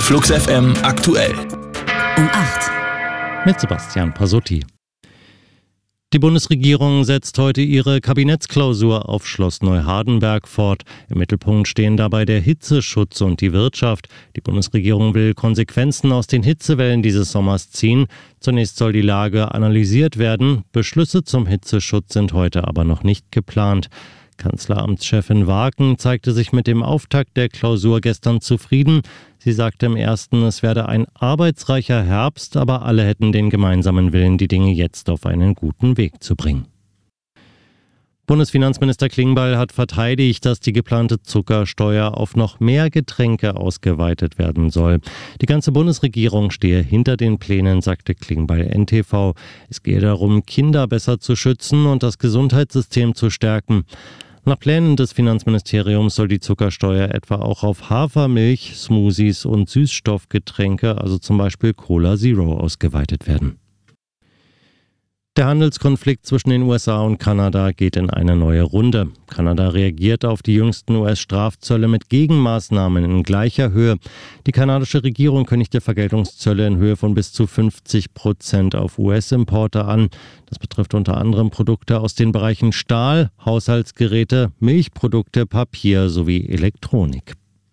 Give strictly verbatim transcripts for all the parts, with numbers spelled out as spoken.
Flux F M aktuell. Um acht. Mit Sebastian Pasotti. Die Bundesregierung setzt heute ihre Kabinettsklausur auf Schloss Neuhardenberg fort. Im Mittelpunkt stehen dabei der Hitzeschutz und die Wirtschaft. Die Bundesregierung will Konsequenzen aus den Hitzewellen dieses Sommers ziehen. Zunächst soll die Lage analysiert werden. Beschlüsse zum Hitzeschutz sind heute aber noch nicht geplant. Kanzleramtschefin Waaken zeigte sich mit dem Auftakt der Klausur gestern zufrieden. Sie sagte im ersten, es werde ein arbeitsreicher Herbst, aber alle hätten den gemeinsamen Willen, die Dinge jetzt auf einen guten Weg zu bringen. Bundesfinanzminister Klingbeil hat verteidigt, dass die geplante Zuckersteuer auf noch mehr Getränke ausgeweitet werden soll. Die ganze Bundesregierung stehe hinter den Plänen, sagte Klingbeil N T V. Es gehe darum, Kinder besser zu schützen und das Gesundheitssystem zu stärken. Nach Plänen des Finanzministeriums soll die Zuckersteuer etwa auch auf Hafermilch, Smoothies und Süßstoffgetränke, also zum Beispiel Cola Zero, ausgeweitet werden. Der Handelskonflikt zwischen den U S A und Kanada geht in eine neue Runde. Kanada reagiert auf die jüngsten U S-Strafzölle mit Gegenmaßnahmen in gleicher Höhe. Die kanadische Regierung kündigte Vergeltungszölle in Höhe von bis zu fünfzig Prozent auf U S-Importe an. Das betrifft unter anderem Produkte aus den Bereichen Stahl, Haushaltsgeräte, Milchprodukte, Papier sowie Elektronik.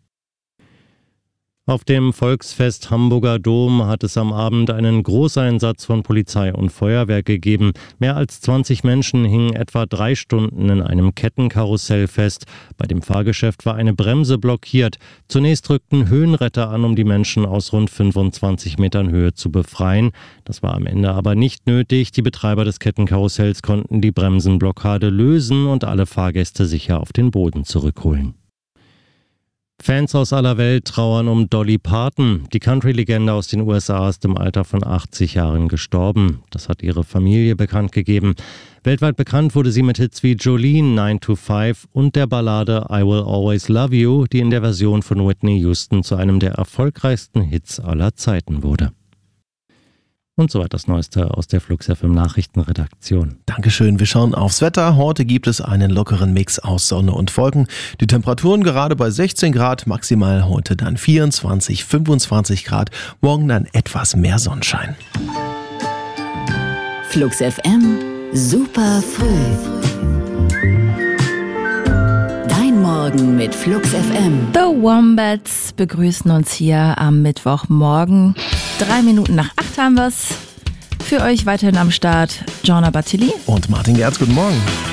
Auf dem Volksfest Hamburger Dom hat es am Abend einen Großeinsatz von Polizei und Feuerwehr gegeben. Mehr als zwanzig Menschen hingen etwa drei Stunden in einem Kettenkarussell fest. Bei dem Fahrgeschäft war eine Bremse blockiert. Zunächst rückten Höhenretter an, um die Menschen aus rund fünfundzwanzig Metern Höhe zu befreien. Das war am Ende aber nicht nötig. Die Betreiber des Kettenkarussells konnten die Bremsenblockade lösen und alle Fahrgäste sicher auf den Boden zurückholen. Fans aus aller Welt trauern um Dolly Parton. Die Country-Legende aus den U S A ist im Alter von achtzig Jahren gestorben. Das hat ihre Familie bekannt gegeben. Weltweit bekannt wurde sie mit Hits wie Jolene, nine to five und der Ballade I Will Always Love You, die in der Version von Whitney Houston zu einem der erfolgreichsten Hits aller Zeiten wurde. Und soweit das Neueste aus der Flux F M Nachrichtenredaktion. Dankeschön. Wir schauen aufs Wetter. Heute gibt es einen lockeren Mix aus Sonne und Wolken. Die Temperaturen gerade bei sechzehn Grad, maximal heute dann vierundzwanzig, fünfundzwanzig Grad. Morgen dann etwas mehr Sonnenschein. Flux F M, super früh. Dein Morgen mit Flux F M. The Wombats begrüßen uns hier am Mittwochmorgen. Drei Minuten nach acht haben wir's. Für euch weiterhin am Start Gianna Battili und Martin Gerz. Guten Morgen.